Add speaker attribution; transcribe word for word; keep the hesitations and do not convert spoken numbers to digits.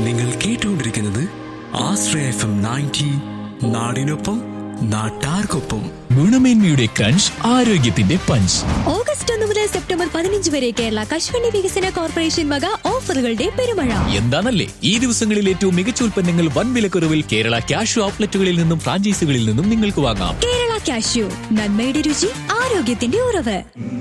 Speaker 1: നിങ്ങൾ കേട്ടുകൊണ്ടിരിക്കുന്നത് ആശ്രയ F M ninety, നാടിനൊപ്പം നാട്ടാർക്കൊപ്പം.
Speaker 2: ഗുണമേന്മയുടെ ക്രഞ്ച്, ആരോഗ്യത്തിന്റെ പഞ്ച്.
Speaker 3: ഓഗസ്റ്റ് ഒന്ന് മുതൽ സെപ്റ്റംബർ പതിനഞ്ച് വരെ കേരള കശുവണ്ടി വികസന കോർപ്പറേഷൻ വക ഓഫറുകളുടെ പെരുമഴ.
Speaker 2: എന്താണല്ലേ ഈ ദിവസങ്ങളിൽ ഏറ്റവും മികച്ച ഉൽപ്പന്നങ്ങൾ വൻ വിലക്കുറവിൽ കേരള ക്യാഷ്യൂ ഔട്ട്ലെറ്റുകളിൽ നിന്നും ഫ്രാഞ്ചൈസികളിൽ നിന്നും നിങ്ങൾക്ക് വാങ്ങാം.
Speaker 3: കേരള ക്യാഷ്യൂ, നന്മയുടെ രുചി, ആരോഗ്യത്തിന്റെ ഉറവ്.